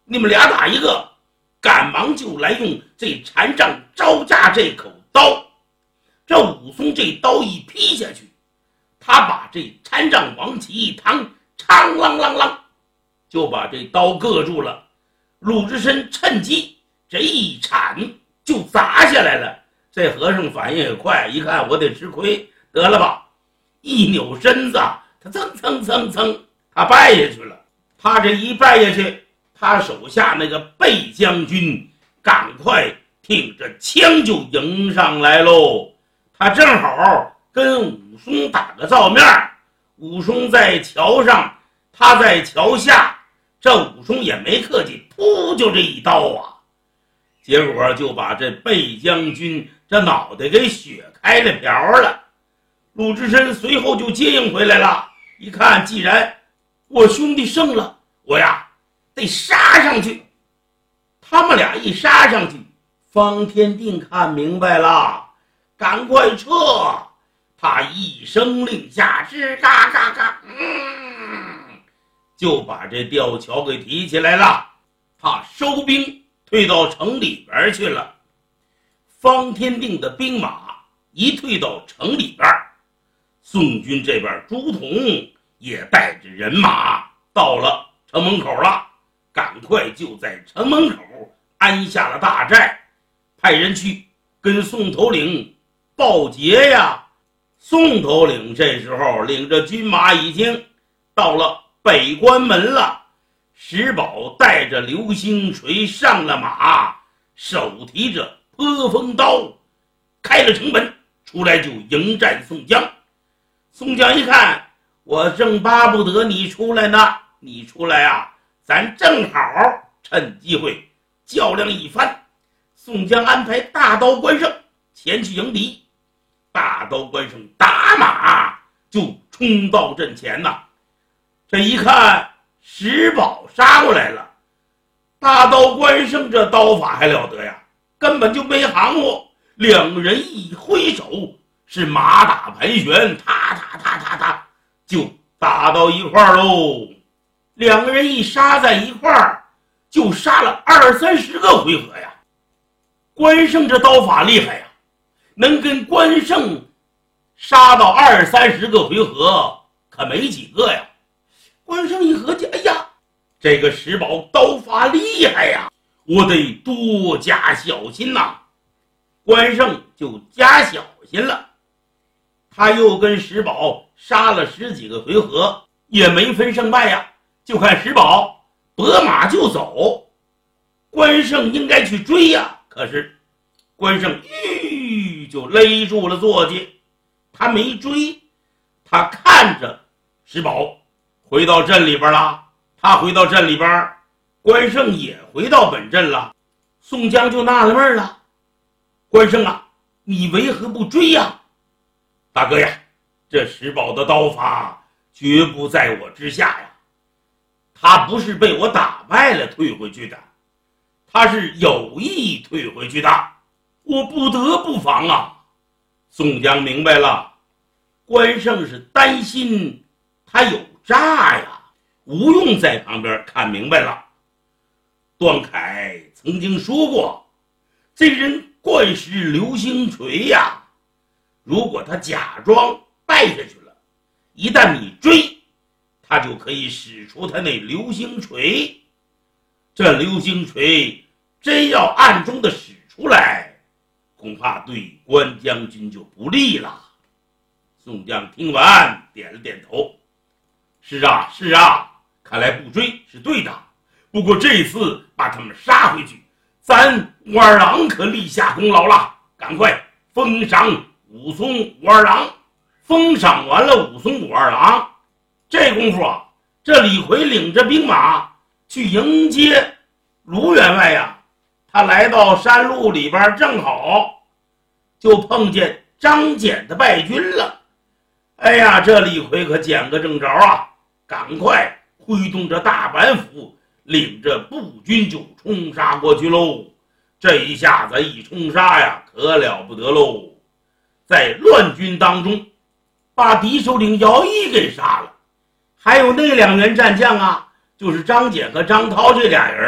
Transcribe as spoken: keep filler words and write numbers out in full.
你们俩打一个，赶忙就来用这禅杖招架这口刀。这武松这刀一劈下去，他把这禅杖往起一趟，嘡啷啷啷，就把这刀硌住了。鲁智深趁机这一铲就砸下来了。这和尚反应也快，一看我得吃亏，得了吧，一扭身子，他蹭蹭蹭蹭，他败下去了。他这一败下去，他手下那个贝将军赶快挺着枪就迎上来喽。他正好跟武松打个照面，武松在桥上，他在桥下，这武松也没客气，噗就这一刀啊，结果就把这贝将军这脑袋给血开了瓢了。鲁智深随后就接应回来了，一看既然我兄弟胜了，我呀得杀上去。他们俩一杀上去，方天定看明白了，赶快撤！他一声令下，吱嘎嘎嘎，嗯，就把这吊桥给提起来了。他收兵退到城里边去了。方天定的兵马一退到城里边，宋军这边朱仝也带着人马到了城门口了，赶快就在城门口安下了大寨，派人去跟宋头领报捷呀。宋头领这时候领着军马已经到了北关门了，石宝带着流星锤上了马，手提着泼风刀，开了城门出来就迎战宋江。宋江一看，我正巴不得你出来呢，你出来啊，咱正好趁机会较量一番。宋江安排大刀关胜前去迎敌，大刀关胜打马就冲到阵前呐。这一看石宝杀过来了，大刀关胜这刀法还了得呀，根本就没含糊，两人一挥手，是马打盘旋，踏踏踏踏踏就打到一块儿喽。两个人一杀在一块儿，就杀了二三十个回合呀。关胜这刀法厉害呀，能跟关胜杀到二三十个回合可没几个呀。关胜一合计，哎呀，这个石宝刀法厉害呀，我得多加小心呐。关胜就加小心了，他又跟石宝杀了十几个回合，也没分胜败呀，就看石宝拨马就走。关胜应该去追呀，可是关胜吁就勒住了坐骑，他没追，他看着石宝回到阵里边了，他回到阵里边，关胜也回到本阵了。宋江就纳了闷了，关胜啊，你为何不追呀？大哥呀，这石宝的刀法绝不在我之下呀，他不是被我打败了退回去的，他是有意退回去的，我不得不防啊。宋江明白了，关胜是担心他有诈呀，吴用在旁边看明白了。段凯曾经说过，这人惯使流星锤呀，如果他假装败下去了，一旦你追，他就可以使出他那流星锤。这流星锤真要暗中的使出来，恐怕对关将军就不利了。宋江听完点了点头，是啊是啊，看来不追是对的，不过这次把他们杀回去，咱武二郎可立下功劳了，赶快封赏武松武二郎。封赏完了武松武二郎，这功夫啊，这李逵领着兵马去迎接卢员外呀。他来到山路里边，正好就碰见张简的败军了。哎呀，这李逵可捡个正着啊，赶快挥动着大板斧，领着步军就冲杀过去喽。这一下子一冲杀呀，可了不得喽，在乱军当中把敌首领姚毅给杀了，还有那两员战将啊，就是张简和张涛这俩人